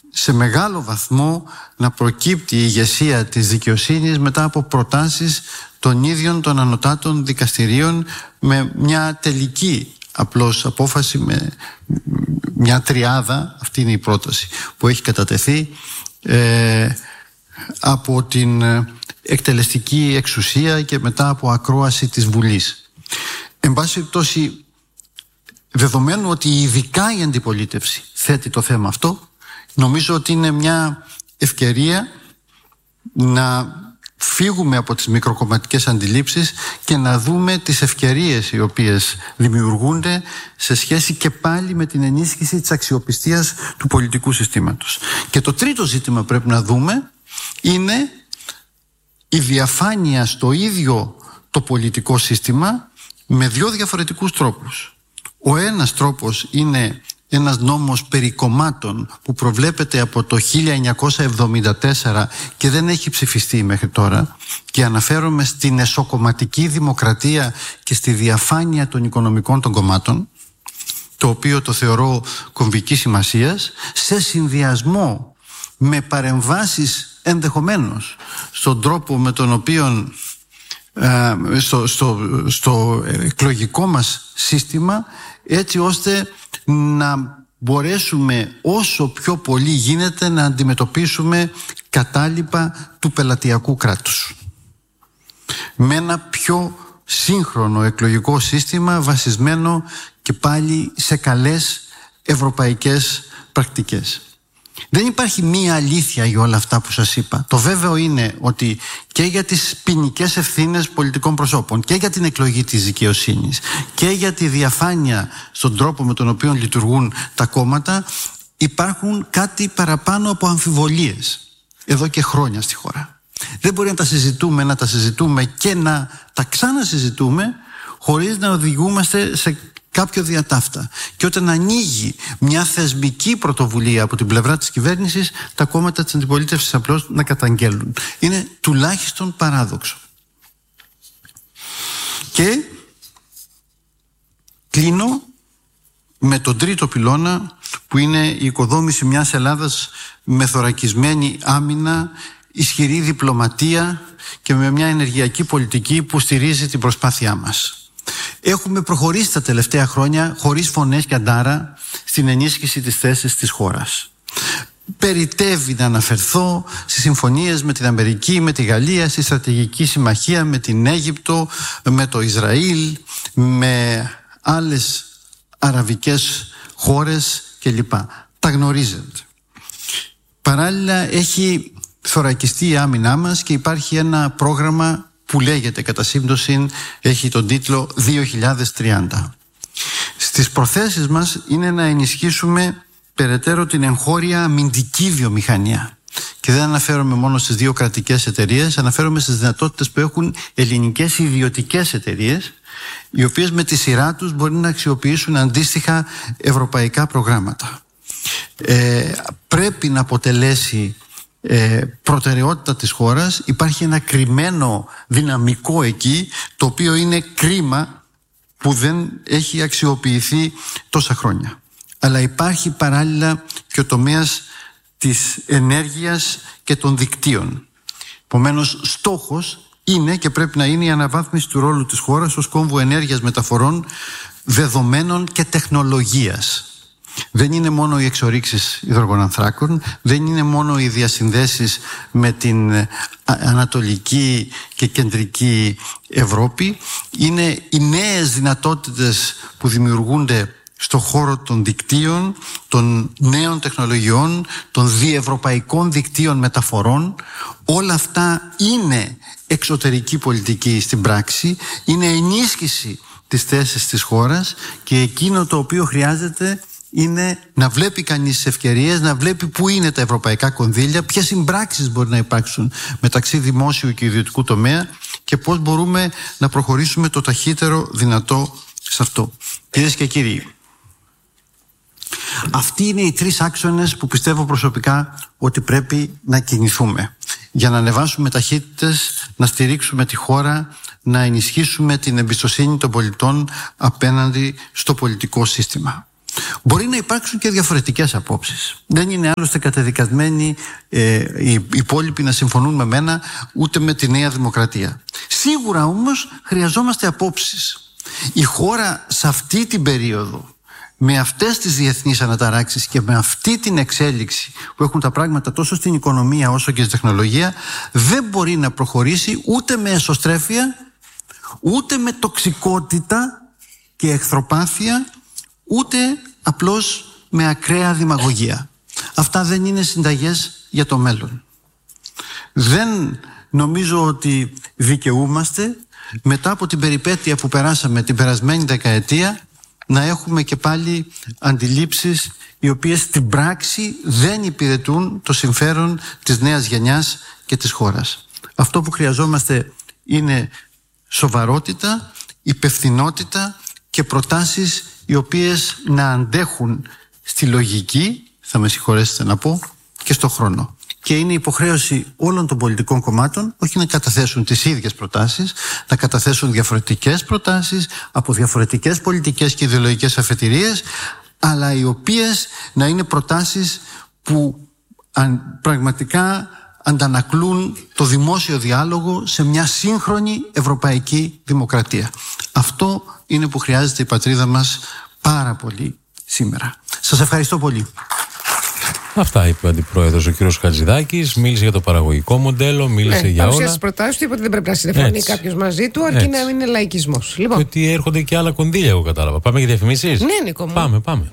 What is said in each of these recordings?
σε μεγάλο βαθμό να προκύπτει η ηγεσία της δικαιοσύνης μετά από προτάσεις των ίδιων των ανωτάτων δικαστηρίων, με μια τελική απλώς απόφαση, με μια τριάδα. Αυτή είναι η πρόταση που έχει κατατεθεί από την εκτελεστική εξουσία και μετά από ακρόαση της Βουλής. Εν πάση περιπτώσει, δεδομένου ότι ειδικά η αντιπολίτευση θέτει το θέμα αυτό, νομίζω ότι είναι μια ευκαιρία να φύγουμε από τις μικροκομματικές αντιλήψεις και να δούμε τις ευκαιρίες οι οποίες δημιουργούνται σε σχέση και πάλι με την ενίσχυση της αξιοπιστίας του πολιτικού συστήματος. Και το τρίτο ζήτημα που πρέπει να δούμε είναι η διαφάνεια στο ίδιο το πολιτικό σύστημα με δύο διαφορετικούς τρόπους. Ο ένας τρόπος είναι ένας νόμος περί κομμάτων που προβλέπεται από το 1974 και δεν έχει ψηφιστεί μέχρι τώρα, και αναφέρομαι στην εσωκομματική δημοκρατία και στη διαφάνεια των οικονομικών των κομμάτων, το οποίο το θεωρώ κομβικής σημασίας, σε συνδυασμό με παρεμβάσεις ενδεχομένως στον τρόπο με τον οποίο στο εκλογικό μας σύστημα, έτσι ώστε να μπορέσουμε όσο πιο πολύ γίνεται να αντιμετωπίσουμε κατάλοιπα του πελατειακού κράτους με ένα πιο σύγχρονο εκλογικό σύστημα βασισμένο και πάλι σε καλές ευρωπαϊκές πρακτικές. Δεν υπάρχει μία αλήθεια για όλα αυτά που σας είπα. Το βέβαιο είναι ότι και για τις ποινικές ευθύνες πολιτικών προσώπων και για την εκλογή της δικαιοσύνης και για τη διαφάνεια στον τρόπο με τον οποίο λειτουργούν τα κόμματα υπάρχουν κάτι παραπάνω από αμφιβολίες εδώ και χρόνια στη χώρα. Δεν μπορεί να τα συζητούμε και να τα ξανασυζητούμε χωρίς να οδηγούμαστε σε κάποιο διατάφτα. Και όταν ανοίγει μια θεσμική πρωτοβουλία από την πλευρά της κυβέρνησης, τα κόμματα της αντιπολίτευσης απλώς να καταγγέλουν. Είναι τουλάχιστον παράδοξο. Και κλείνω με τον τρίτο πυλώνα, που είναι η οικοδόμηση μιας Ελλάδας με θωρακισμένη άμυνα, ισχυρή διπλωματία και με μια ενεργειακή πολιτική που στηρίζει την προσπάθειά μας. Έχουμε προχωρήσει τα τελευταία χρόνια χωρίς φωνές και αντάρα στην ενίσχυση της θέσης της χώρας. Περιτεύει να αναφερθώ στις συμφωνίες με την Αμερική, με τη Γαλλία, στη στρατηγική συμμαχία με την Αίγυπτο, με το Ισραήλ, με άλλες αραβικές χώρες κλπ. Τα γνωρίζετε. Παράλληλα έχει θωρακιστεί η άμυνά μας και υπάρχει ένα πρόγραμμα που λέγεται κατά σύμπτωση, έχει τον τίτλο 2030. Στις προθέσεις μας είναι να ενισχύσουμε περαιτέρω την εγχώρια αμυντική βιομηχανία. Και δεν αναφέρομαι μόνο στις δύο κρατικές εταιρείες, αναφέρομαι στις δυνατότητες που έχουν ελληνικές ιδιωτικές εταιρείες, οι οποίες με τη σειρά τους μπορεί να αξιοποιήσουν αντίστοιχα ευρωπαϊκά προγράμματα. Πρέπει να αποτελέσει προτεραιότητα της χώρας. Υπάρχει ένα κρυμμένο δυναμικό εκεί, το οποίο είναι κρίμα που δεν έχει αξιοποιηθεί τόσα χρόνια. Αλλά υπάρχει παράλληλα και ο τομέας της ενέργειας και των δικτύων. Επομένως, στόχος είναι και πρέπει να είναι η αναβάθμιση του ρόλου της χώρας ως κόμβου ενέργειας, μεταφορών, δεδομένων και τεχνολογίας. Δεν είναι μόνο οι εξορίξεις υδρογονανθράκων, δεν είναι μόνο οι διασυνδέσεις με την ανατολική και κεντρική Ευρώπη, είναι οι νέες δυνατότητες που δημιουργούνται στον χώρο των δικτύων, των νέων τεχνολογιών, των διευρωπαϊκών δικτύων μεταφορών. Όλα αυτά είναι εξωτερική πολιτική στην πράξη, είναι ενίσχυση της θέσης της χώρας, και εκείνο το οποίο χρειάζεται είναι να βλέπει κανείς τις ευκαιρίες, να βλέπει πού είναι τα ευρωπαϊκά κονδύλια, ποιες συμπράξεις μπορεί να υπάρξουν μεταξύ δημόσιου και ιδιωτικού τομέα και πώς μπορούμε να προχωρήσουμε το ταχύτερο δυνατό σε αυτό. Κυρίες και κύριοι, αυτοί είναι οι τρεις άξονες που πιστεύω προσωπικά ότι πρέπει να κινηθούμε για να ανεβάσουμε ταχύτητες, να στηρίξουμε τη χώρα, να ενισχύσουμε την εμπιστοσύνη των πολιτών απέναντι στο πολιτικό σύστημα. Μπορεί να υπάρξουν και διαφορετικές απόψεις. Δεν είναι άλλωστε καταδικασμένοι οι υπόλοιποι να συμφωνούν με μένα, ούτε με τη Νέα Δημοκρατία. Σίγουρα όμως χρειαζόμαστε απόψεις. Η χώρα σε αυτή την περίοδο, με αυτές τις διεθνείς αναταράξεις και με αυτή την εξέλιξη που έχουν τα πράγματα τόσο στην οικονομία όσο και στην τεχνολογία, δεν μπορεί να προχωρήσει ούτε με εσωστρέφεια, ούτε με τοξικότητα και εχθροπάθεια, ούτε απλώς με ακραία δημαγωγία. Αυτά δεν είναι συνταγές για το μέλλον. Δεν νομίζω ότι δικαιούμαστε μετά από την περιπέτεια που περάσαμε την περασμένη δεκαετία να έχουμε και πάλι αντιλήψεις οι οποίες στην πράξη δεν υπηρετούν το συμφέρον της νέας γενιάς και της χώρας. Αυτό που χρειαζόμαστε είναι σοβαρότητα, υπευθυνότητα και προτάσεις οι οποίες να αντέχουν στη λογική, θα με συγχωρέσετε να πω, και στο χρόνο. Και είναι υποχρέωση όλων των πολιτικών κομμάτων όχι να καταθέσουν τις ίδιες προτάσεις, να καταθέσουν διαφορετικές προτάσεις από διαφορετικές πολιτικές και ιδεολογικές αφετηρίες, αλλά οι οποίες να είναι προτάσεις που πραγματικά αντανακλούν το δημόσιο διάλογο σε μια σύγχρονη ευρωπαϊκή δημοκρατία. Αυτό είναι που χρειάζεται η πατρίδα μας πάρα πολύ σήμερα. Σας ευχαριστώ πολύ. Αυτά είπε ο Αντιπρόεδρος ο κ. Χατζηδάκης. Μίλησε για το παραγωγικό μοντέλο, μίλησε για όλα. Παρουσίασε προτάσεις του, είπε ότι δεν πρέπει να συνεφωνεί κάποιος μαζί του, αρκεί να μην είναι λαϊκισμός. Λοιπόν. Και ότι έρχονται και άλλα κονδύλια, εγώ κατάλαβα. Πάμε για διαφημίσεις. Ναι, Νίκο μου. Πάμε.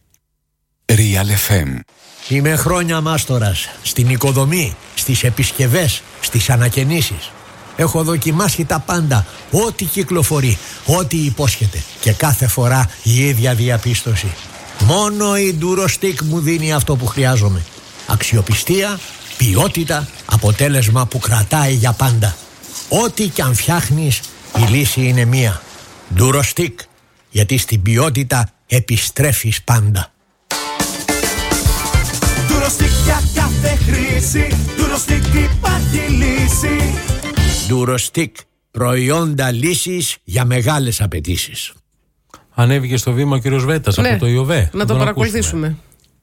Real FM. Είμαι χρόνια μάστορας στην οικοδομή, στις επισκευές, στις ανακαινήσεις. Έχω δοκιμάσει τα πάντα, ό,τι κυκλοφορεί, ό,τι υπόσχεται. Και κάθε φορά η ίδια διαπίστωση. Μόνο η Durostec μου δίνει αυτό που χρειάζομαι. Αξιοπιστία, ποιότητα, αποτέλεσμα που κρατάει για πάντα. Ό,τι κι αν φτιάχνεις, η λύση είναι μία. Durostec, γιατί στην ποιότητα επιστρέφεις πάντα. Durostec για κάθε χρήση, Durostec υπάρχει λύση. Durostec, προϊόντα λύσης για μεγάλες απαιτήσεις. Ανέβηκε στο βήμα ο κύριος Βέτας από το ΙΟΒΕ. Να το παρακολουθήσουμε.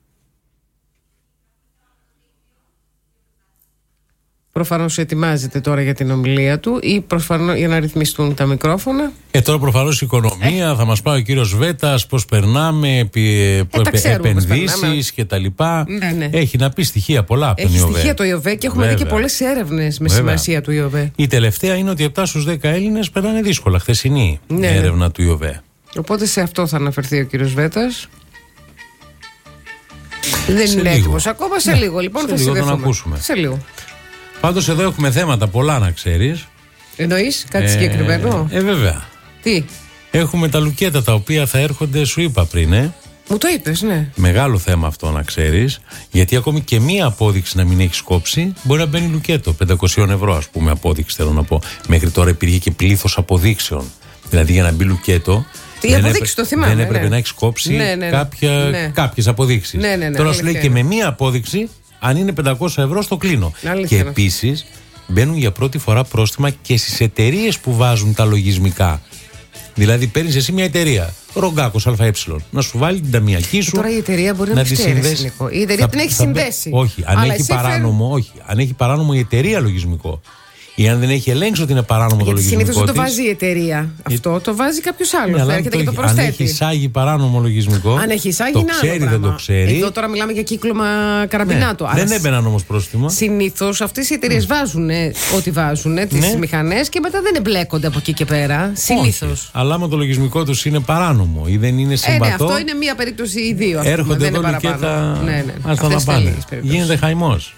Προφανώς ετοιμάζεται τώρα για την ομιλία του ή προφανώς για να ρυθμιστούν τα μικρόφωνα. Τώρα προφανώς η οικονομία, θα μας πάει ο κύριος Βέτας, πώς περνάμε, επενδύσεις κτλ. Ναι. Έχει να πει στοιχεία πολλά από τον ΙΟΒΕ. Έχει στοιχεία το ΙΟΒΕ και έχουμε δει και πολλές έρευνες με σημασία του ΙΟΒΕ. Η τελευταία είναι ότι 7 στους 10 Έλληνες περνάνε δύσκολα. Χθεσινή έρευνα του ΙΟΒΕ. Οπότε σε αυτό θα αναφερθεί ο κύριος Βέτας. Δεν είναι έτοιμος ακόμα. Σε λίγο λοιπόν θα συνδεθούμε. Τον ακούσουμε. Σε λίγο. Πάντως εδώ έχουμε θέματα πολλά να ξέρεις. Εννοείς κάτι συγκεκριμένο? Βέβαια. Τι? Έχουμε τα λουκέτα τα οποία θα έρχονται, σου είπα πριν. Μου το είπες, ναι. Μεγάλο θέμα αυτό να ξέρεις. Γιατί ακόμη και μία απόδειξη να μην έχεις κόψει μπορεί να μπαίνει λουκέτο. 500 ευρώ, ας πούμε, απόδειξη θέλω να πω. Μέχρι τώρα υπήρχε και πλήθος αποδείξεων. Δηλαδή για να μπει λουκέτο. Τι αποδείξει το θυμάμαι. Δεν έπρεπε να έχεις κόψει κάποιες αποδείξεις. Τώρα σου λέει και με μία απόδειξη, αν είναι 500 ευρώ, στο κλείνω. Και επίσης μπαίνουν για πρώτη φορά πρόστιμα και στις εταιρείες που βάζουν τα λογισμικά. Δηλαδή παίρνεις εσύ μια εταιρεία, Ρογκάκος ΑΕ, να σου βάλει την ταμιακή σου. Τώρα η εταιρεία μπορεί να τη συνδέσει. Η εταιρεία την έχει συνδέσει. Όχι, αν έχει παράνομο η εταιρεία λογισμικό. Ή αν δεν έχει ελέγξει ότι είναι παράνομο το λογισμικό. Συνήθως δεν το βάζει η εταιρεία. Αυτό το βάζει κάποιος άλλος. Αν έχει εισάγει παράνομο λογισμικό. Αν έχει εισάγει, το ξέρει, δεν το ξέρει. Εδώ τώρα μιλάμε για κύκλωμα καραμπινάτο. Δεν έμπαιναν όμως πρόστιμα. Συνήθως αυτές οι εταιρείες βάζουν ό,τι βάζουν, τις μηχανές, και μετά δεν εμπλέκονται από εκεί και πέρα. Συνήθως. Αλλά άμα το λογισμικό τους είναι παράνομο ή δεν είναι συμβατό. Αυτό είναι μία περίπτωση ή δύο. Έρχονται εδώ και τα. Άστα να πάνε. Γίνεται χαϊμός.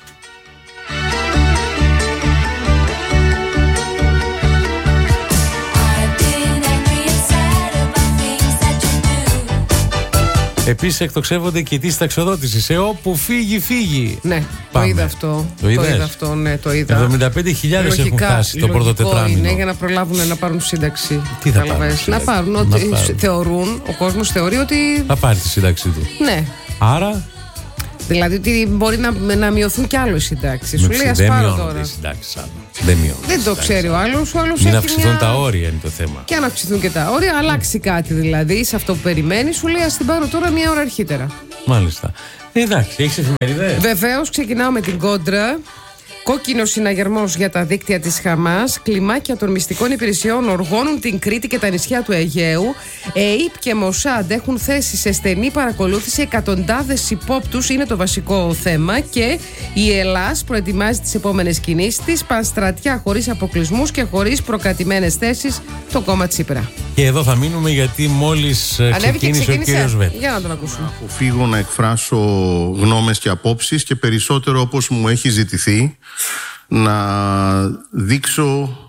Επίσης εκτοξεύονται και τις ταξιοδότησης σε όπου φύγει. Ναι, το είδα αυτό. Το είδα. 75.000 έχουν φτάσει το πρώτο τετράμινο. Είναι για να προλάβουν να πάρουν σύνταξη. Τι θα πάρουν? Να πάρουν ο κόσμος θεωρεί ότι θα πάρει τη σύνταξή του. Ναι. Άρα Δηλαδή ότι μπορεί να μειωθούν κι άλλο οι συντάξεις. Σου λέει, ας πάρω τώρα. Δεν το ξέρει ο άλλος. Μην αυξηθούν τα όρια είναι το θέμα. Και αν αυξηθούν και τα όρια, αλλάξει κάτι δηλαδή σε αυτό που περιμένει. Σου λέει, ας την πάρω τώρα μια ώρα αρχίτερα. Μάλιστα. Εντάξει, έχεις εφημερίδες? Βεβαίως, ξεκινάω με την Κόντρα. Κόκκινος συναγερμός για τα δίκτυα της Χαμάς. Κλιμάκια των μυστικών υπηρεσιών οργώνουν την Κρήτη και τα νησιά του Αιγαίου. ΕΙΠ και Μοσάντ έχουν θέσει σε στενή παρακολούθηση εκατοντάδες υπόπτους. Είναι το βασικό θέμα. Και η Ελλάς προετοιμάζει τις επόμενες κινήσεις της. Πανστρατιά χωρίς αποκλεισμούς και χωρίς προκατημένες θέσεις το κόμμα Τσίπρα. Και εδώ θα μείνουμε γιατί μόλις ξεκίνησε ο κύριος Βέτ. Για να τον ακούσουμε. Αποφύγω να εκφράσω γνώμες και απόψεις και περισσότερο όπως μου έχει ζητηθεί να δείξω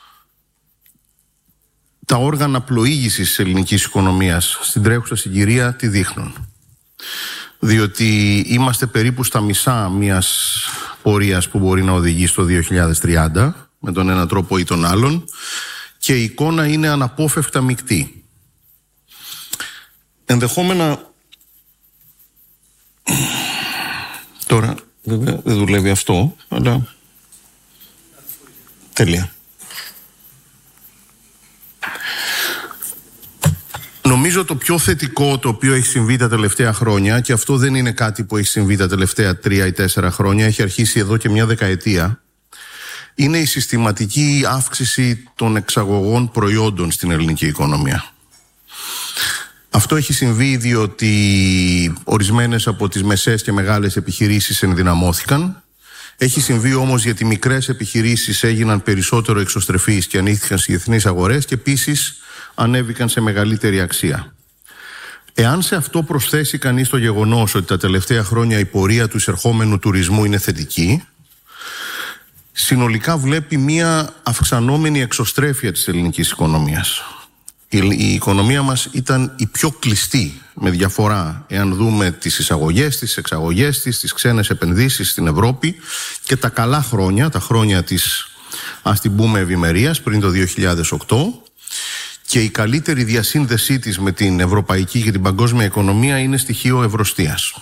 τα όργανα πλοήγησης της ελληνικής οικονομίας στην τρέχουσα συγκυρία τι δείχνουν. Διότι είμαστε περίπου στα μισά μιας πορείας που μπορεί να οδηγεί στο 2030 με τον έναν τρόπο ή τον άλλον και η εικόνα είναι αναπόφευκτα μεικτή. Ενδεχόμενα τώρα βέβαια δεν δουλεύει αυτό, αλλά τέλεια. Νομίζω το πιο θετικό το οποίο έχει συμβεί τα τελευταία χρόνια, και αυτό δεν είναι κάτι που έχει συμβεί τα τελευταία 3 ή 4 χρόνια, έχει αρχίσει εδώ και μια δεκαετία, είναι η συστηματική αύξηση των εξαγωγών προϊόντων στην ελληνική οικονομία. Αυτό έχει συμβεί διότι ορισμένες από τις μεσαίες και μεγάλες επιχειρήσεις ενδυναμώθηκαν. Έχει συμβεί όμως γιατί μικρές επιχειρήσεις έγιναν περισσότερο εξωστρεφείς και ανοίχθηκαν στις διεθνείς αγορές και επίσης ανέβηκαν σε μεγαλύτερη αξία. Εάν σε αυτό προσθέσει κανείς το γεγονός ότι τα τελευταία χρόνια η πορεία του εισερχόμενου τουρισμού είναι θετική, συνολικά βλέπει μια αυξανόμενη εξωστρέφεια της ελληνικής οικονομίας. Η οικονομία μας ήταν η πιο κλειστή με διαφορά εάν δούμε τις εισαγωγές της, τις εξαγωγές της, τις ξένες επενδύσεις στην Ευρώπη και τα καλά χρόνια, τα χρόνια της ας την πούμε ευημερίας πριν το 2008, και η καλύτερη διασύνδεσή της με την ευρωπαϊκή και την παγκόσμια οικονομία είναι στοιχείο ευρωστίας.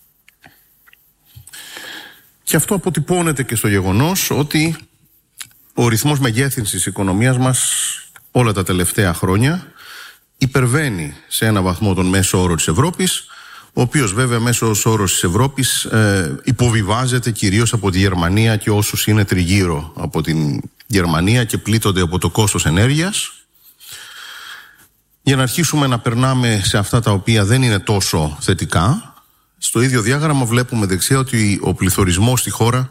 Και αυτό αποτυπώνεται και στο γεγονός ότι ο ρυθμός μεγέθυνσης της οικονομίας μας όλα τα τελευταία χρόνια υπερβαίνει σε ένα βαθμό τον μέσο όρο της Ευρώπης, ο οποίος βέβαια μέσος όρος της Ευρώπης υποβιβάζεται κυρίως από τη Γερμανία και όσους είναι τριγύρω από την Γερμανία και πλήττονται από το κόστος ενέργειας. Για να αρχίσουμε να περνάμε σε αυτά τα οποία δεν είναι τόσο θετικά, στο ίδιο διάγραμμα βλέπουμε δεξιά ότι ο πληθωρισμός στη χώρα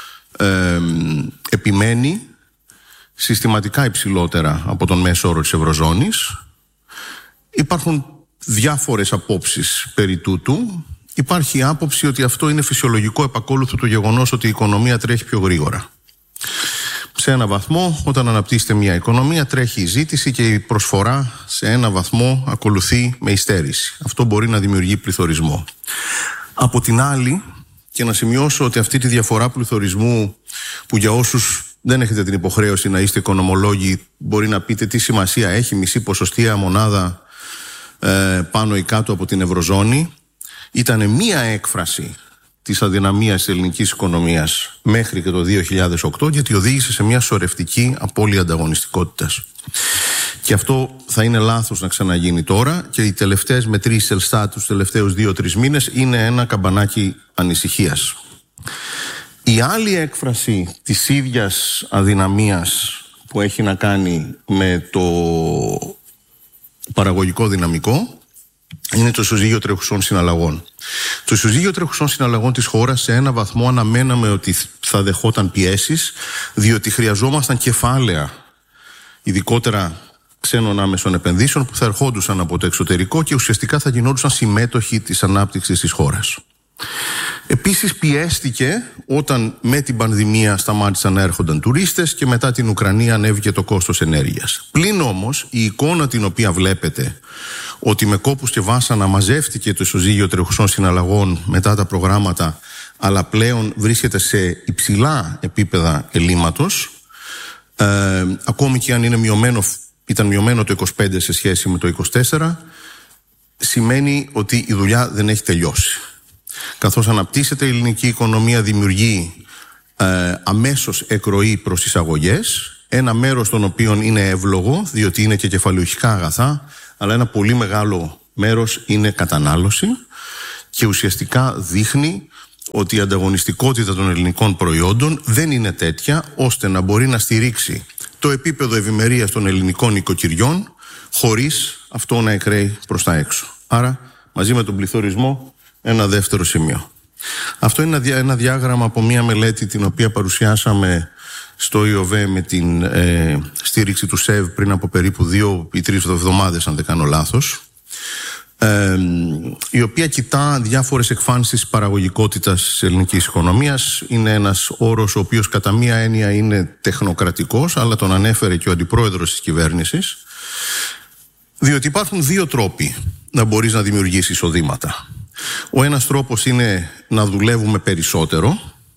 επιμένει συστηματικά υψηλότερα από τον μέσο όρο της Ευρωζώνης. Υπάρχουν διάφορες απόψεις περί τούτου. Υπάρχει η άποψη ότι αυτό είναι φυσιολογικό επακόλουθο του γεγονός ότι η οικονομία τρέχει πιο γρήγορα. Σε ένα βαθμό, όταν αναπτύσσεται μια οικονομία, τρέχει η ζήτηση και η προσφορά σε ένα βαθμό ακολουθεί με υστέρηση. Αυτό μπορεί να δημιουργεί πληθωρισμό. Από την άλλη, και να σημειώσω ότι αυτή τη διαφορά πληθωρισμού, που για όσους δεν έχετε την υποχρέωση να είστε οικονομολόγοι, μπορεί να πείτε τι σημασία έχει μισή ποσοστία μονάδα πάνω ή κάτω από την Ευρωζώνη, ήταν μία έκφραση της αδυναμίας της ελληνικής οικονομίας μέχρι και το 2008, γιατί οδήγησε σε μια σωρευτική απώλεια ανταγωνιστικότητας. Και αυτό θα είναι λάθος να ξαναγίνει τώρα, και οι τελευταίες μετρήσεις Ελστάτ τους τελευταίους 2-3 μήνες είναι ένα καμπανάκι ανησυχίας. Η άλλη έκφραση της ίδιας αδυναμίας που έχει να κάνει με το παραγωγικό δυναμικό είναι το ισοζύγιο τρέχουσων συναλλαγών. Το ισοζύγιο τρέχουσων συναλλαγών της χώρας σε ένα βαθμό αναμέναμε ότι θα δεχόταν πιέσεις, διότι χρειαζόμασταν κεφάλαια, ειδικότερα ξένων άμεσων επενδύσεων, που θα ερχόντουσαν από το εξωτερικό και ουσιαστικά θα γινόντουσαν συμμέτοχοι της ανάπτυξης της χώρας. Επίσης πιέστηκε όταν με την πανδημία σταμάτησαν να έρχονταν τουρίστες και μετά την Ουκρανία ανέβηκε το κόστος ενέργειας. Πλην όμως η εικόνα την οποία βλέπετε, ότι με κόπους και βάσανα μαζεύτηκε το ισοζύγιο τρεχουσών συναλλαγών μετά τα προγράμματα, αλλά πλέον βρίσκεται σε υψηλά επίπεδα ελλείμματος, ακόμη και αν ήταν μειωμένο το 25 σε σχέση με το 24, σημαίνει ότι η δουλειά δεν έχει τελειώσει. καθώς αναπτύσσεται η ελληνική οικονομία, δημιουργεί αμέσως εκροή προς εισαγωγές, ένα μέρος των οποίων είναι εύλογο, διότι είναι και κεφαλαιοχικά αγαθά, αλλά ένα πολύ μεγάλο μέρος είναι κατανάλωση και ουσιαστικά δείχνει ότι η ανταγωνιστικότητα των ελληνικών προϊόντων δεν είναι τέτοια ώστε να μπορεί να στηρίξει το επίπεδο ευημερίας των ελληνικών οικοκυριών χωρίς αυτό να εκραίει προς τα έξω. Άρα, μαζί με τον πληθωρισμό, ένα δεύτερο σημείο. Αυτό είναι ένα διάγραμμα από μια μελέτη την οποία παρουσιάσαμε στο ΙΟΒΕ με την στήριξη του ΣΕΒ πριν από περίπου 2 ή 3 εβδομάδες, αν δεν κάνω λάθος, η οποία κοιτά διάφορες εκφάνσεις παραγωγικότητας της ελληνικής οικονομίας. Είναι ένας όρος ο οποίος κατά μία έννοια είναι τεχνοκρατικός, αλλά τον ανέφερε και ο αντιπρόεδρος της κυβέρνησης, διότι υπάρχουν 2 τρόποι να μπορείς να δημιουργήσεις εισοδήματα. Ο ένας τρόπος είναι να δουλεύουμε περισσότερο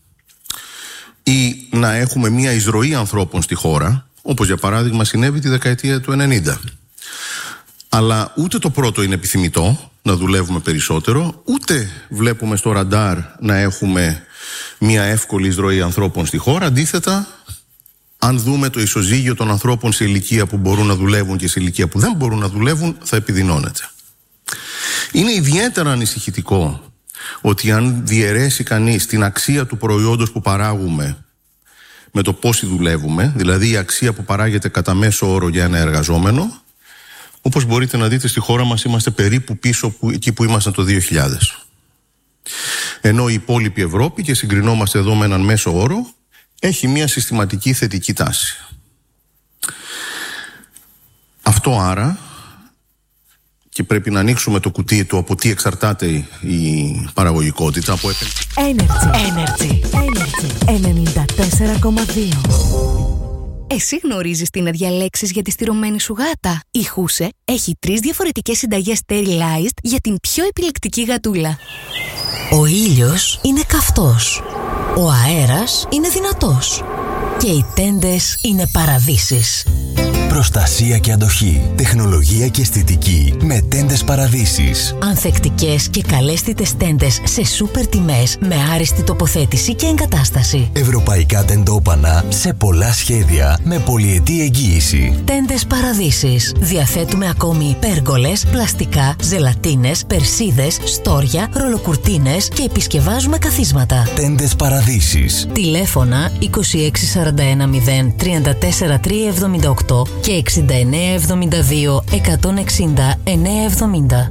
ή να έχουμε μία εισρωή ανθρώπων στη χώρα, όπως για παράδειγμα συνέβη τη δεκαετία του 90. Αλλά ούτε το πρώτο είναι επιθυμητό, να δουλεύουμε περισσότερο, ούτε βλέπουμε στο ραντάρ να έχουμε μία εύκολη εισρωή ανθρώπων στη χώρα. Αντίθετα, αν δούμε το ισοζύγιο των ανθρώπων σε ηλικία που μπορούν να δουλεύουν και σε ηλικία που δεν μπορούν να δουλεύουν, θα επιδεινώνεται. Είναι ιδιαίτερα ανησυχητικό ότι αν διαιρέσει κανείς την αξία του προϊόντος που παράγουμε με το πόσοι δουλεύουμε, δηλαδή η αξία που παράγεται κατά μέσο όρο για ένα εργαζόμενο, όπως μπορείτε να δείτε στη χώρα μας είμαστε περίπου πίσω εκεί που ήμασταν το 2000. Ενώ η υπόλοιπη Ευρώπη, και συγκρινόμαστε εδώ με έναν μέσο όρο, έχει μια συστηματική θετική τάση. Αυτό άρα, και πρέπει να ανοίξουμε το κουτί του από τι εξαρτάται η παραγωγικότητα, από Energy 94,2. Εσύ γνωρίζεις τι να διαλέξεις για τη στηρωμένη σου γάτα? Η Χούσε έχει 3 διαφορετικές συνταγές sterilized για την πιο επιλεκτική γατούλα. Ο ήλιος είναι καυτός. Ο αέρας είναι δυνατός. Και οι τέντες είναι παραδείσεις. Προστασία και αντοχή, τεχνολογία και αισθητική με τέντες Παραδείσεις. Ανθεκτικές και καλέσθητες τέντες σε σούπερ τιμές με άριστη τοποθέτηση και εγκατάσταση. Ευρωπαϊκά τεντόπανα σε πολλά σχέδια με πολυετή εγγύηση. Τέντες Παραδείσεις. Διαθέτουμε ακόμη πέργολες, πλαστικά, ζελατίνες, περσίδες, στόρια, ρολοκουρτίνες και επισκευάζουμε καθίσματα. Τέντες Παραδείσεις. Τηλέφωνα 2641 034 378 και 6972 160 970.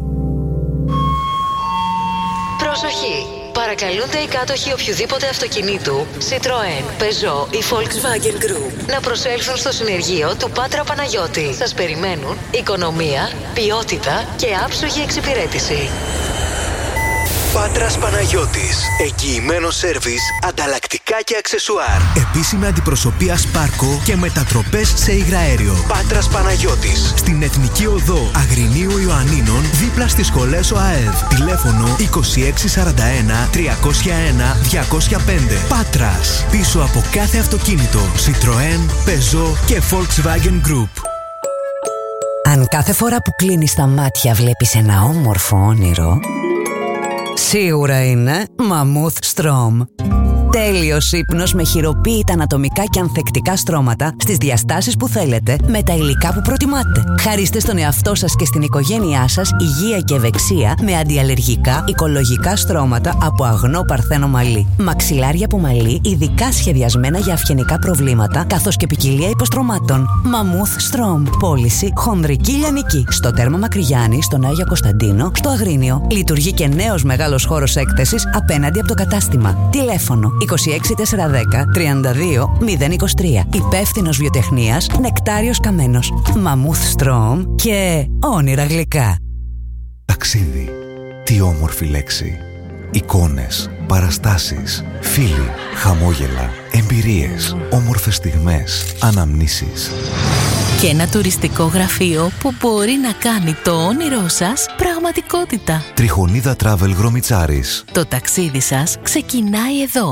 Προσοχή! Παρακαλούνται οι κάτοχοι οποιοδήποτε αυτοκινήτου, Citroën, Peugeot ή Volkswagen Group να προσέλθουν στο συνεργείο του Πάτρα Παναγιώτη. Σας περιμένουν οικονομία, ποιότητα και άψογη εξυπηρέτηση. Πάτρας Παναγιώτης. Εγγυημένο σέρβις, ανταλλακτικά και αξεσουάρ. Επίσημη αντιπροσωπεία Σπάρκο και μετατροπές σε υγραέριο. Πάτρας Παναγιώτης. Στην Εθνική Οδό Αγρινίου Ιωαννίνων, δίπλα στις σχολές ΟΑΕΔ. Τηλέφωνο 2641 301 205. Πάτρας. Πίσω από κάθε αυτοκίνητο Citroën, Peugeot και Volkswagen Group. Αν κάθε φορά που κλείνεις τα μάτια βλέπεις ένα όμορφο όνειρο, σίγουρα είναι Mammoth Strom. Τέλειος ύπνος με χειροποίητα ανατομικά και ανθεκτικά στρώματα στις διαστάσεις που θέλετε με τα υλικά που προτιμάτε. Χαρίστε στον εαυτό σας και στην οικογένειά σας υγεία και ευεξία με αντιαλλεργικά οικολογικά στρώματα από αγνό παρθένο μαλλί. Μαξιλάρια από μαλλί ειδικά σχεδιασμένα για αυγενικά προβλήματα καθώς και ποικιλία υποστρωμάτων. Mammoth Strom. Πώληση χονδρική λιανική. Στο Τέρμα Μακρυγιάννη, στον Άγιο Κωνσταντίνο, στο Αγρίνιο. Λειτουργεί και νέος μεγάλος χώρος έκθεσης απέναντι από το κατάστημα. Τηλέφωνο 26410 32 023. Υπεύθυνος βιοτεχνίας Νεκτάριος Καμένος. Mammoth Strom και όνειρα γλυκά. Ταξίδι. Τι όμορφη λέξη. Εικόνες, παραστάσεις, φίλοι, χαμόγελα, εμπειρίες, όμορφες στιγμές, αναμνήσεις. Και ένα τουριστικό γραφείο που μπορεί να κάνει το όνειρό σας πραγματικότητα. Τριχονίδα Travel Γρομιτσάρης. Το ταξίδι σας ξεκινάει εδώ.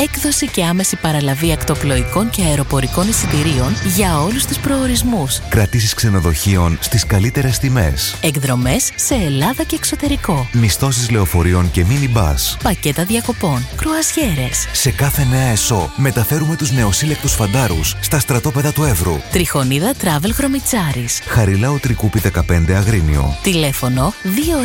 έκδοση και άμεση παραλαβή ακτοπλοϊκών και αεροπορικών εισιτηρίων για όλους τους προορισμούς. Κρατήσεις ξενοδοχείων στις καλύτερες τιμές. Εκδρομές σε Ελλάδα και εξωτερικό. Μισθώσεις λεωφορείων και μίνι-μπας. Πακέτα διακοπών. Κρουαζιέρες. Σε κάθε νέα ΕΣΟ μεταφέρουμε τους νεοσύλλεκτους φαντάρους στα στρατόπεδα του Εύρου. Τριχονίδα Travel Χρωμιτσάρης. Χαριλάου Τρικούπη 15 Αγρίνιο. Τηλέφωνο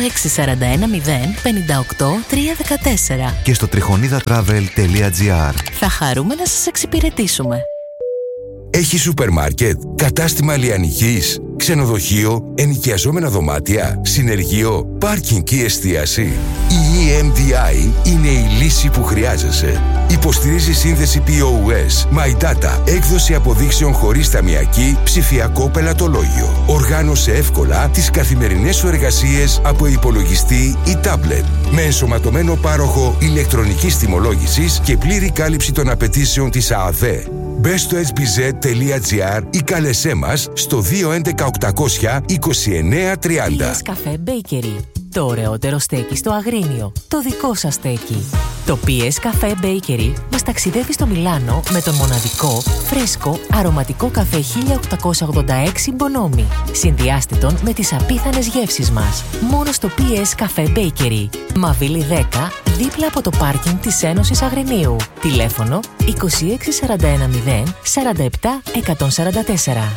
26410 58 314. Και στο τριχονίδαtravel.gr. Θα χαρούμε να σας εξυπηρετήσουμε. Έχει σούπερ μάρκετ, κατάστημα λιανικής, ξενοδοχείο, ενοικιαζόμενα δωμάτια, συνεργείο, πάρκινγκ και εστίαση. Η EMDI είναι η λύση που χρειάζεσαι. Υποστηρίζει σύνδεση POS, My Data, έκδοση αποδείξεων χωρίς ταμιακή, ψηφιακό πελατολόγιο. Οργάνωσε εύκολα τις καθημερινές σου εργασίες από υπολογιστή ή τάμπλετ. Με ενσωματωμένο πάροχο ηλεκτρονικής τιμολόγησης και πλήρη κάλυψη των απαιτήσεων της ΑΑΔΕ. Μπες στο hpz.gr ή κάλεσέ μας στο 211 800 2930. PS Cafe Bakery. Το ωραιότερο στέκι στο Αγρίνιο. Το δικό σας στέκι. Το PS Cafe Bakery μας ταξιδεύει στο Μιλάνο με τον μοναδικό, φρέσκο, αρωματικό καφέ 1886 Bonomi. Συνδυάστε με τις απίθανες γεύσεις μας. Μόνο στο PS Cafe Bakery. Μαβίλη 10, δίπλα από το πάρκινγκ της Ένωσης Αγρινίου. Τηλέφωνο 26410 47 144.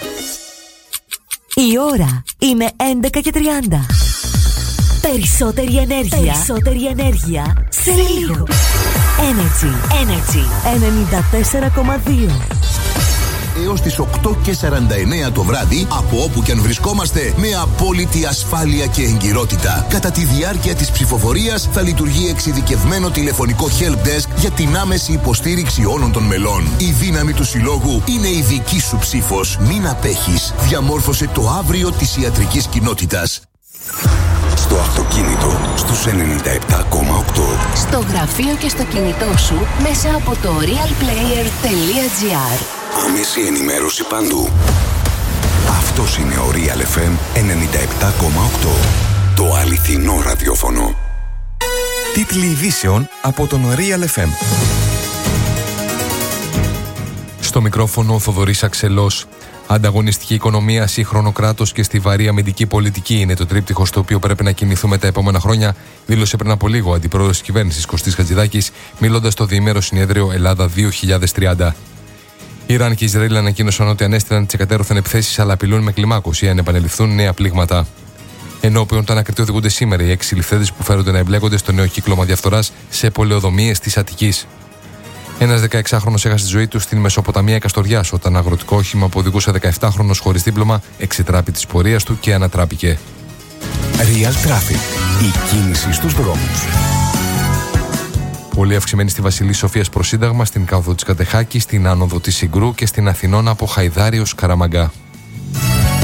Η ώρα είναι 11:30. Περισσότερη ενέργεια σε λίγο. Energy 94,2. Έως τις 8:49 το βράδυ, από όπου και αν βρισκόμαστε, με απόλυτη ασφάλεια και εγκυρότητα. Κατά τη διάρκεια της ψηφοφορίας θα λειτουργεί εξειδικευμένο τηλεφωνικό help desk για την άμεση υποστήριξη όλων των μελών. Η δύναμη του συλλόγου είναι η δική σου ψήφος. Μην απέχεις. Διαμόρφωσε το αύριο της ιατρικής κοινότητας. Στο αυτοκίνητο, στους 97,8. Στο γραφείο και στο κινητό σου, μέσα από το realplayer.gr. Άμεση ενημέρωση παντού. Αυτός είναι ο Real FM 97,8. Το αληθινό ραδιόφωνο. Τίτλοι ειδήσεων από τον Real FM. Στο μικρόφωνο ο Θοδωρής Αξελός. Ανταγωνιστική οικονομία, σύγχρονο κράτος και στιβαρή αμυντική πολιτική είναι το τρίπτυχο στο οποίο πρέπει να κινηθούμε τα επόμενα χρόνια, δήλωσε πριν από λίγο ο αντιπρόεδρος της κυβέρνησης Κωστής Χατζηδάκης, μιλώντας στο διήμερο συνέδριο Ελλάδα 2030. Ιράν και Ισραήλ ανακοίνωσαν ότι ανέστηλαν τις εκατέρωθεν επιθέσεις, αλλά απειλούν με κλιμάκωση αν επανεληφθούν νέα πλήγματα. Ενώπιον των ανακριτών οδηγούνται σήμερα οι 6 ληφθέντες που φέρονται να εμπλέκονται στο νέο κύκλωμα διαφθοράς σε πολεοδομίες της Αττικής. Ένας 16χρονος έχασε τη ζωή του στην Μεσοποταμία Καστοριάς όταν αγροτικό όχημα που οδηγούσε 17χρονος χωρίς δίπλωμα εξετράπη της πορείας του και ανατράπηκε. Real Traffic. Η κίνηση στους δρόμους. Πολύ αυξημένη στη Βασιλής Σοφίας προς Σύνταγμα, στην κάδο της Κατεχάκη, στην άνοδο της Συγκρού και στην Αθηνών από Χαϊδάρη ως Καραμαγκά.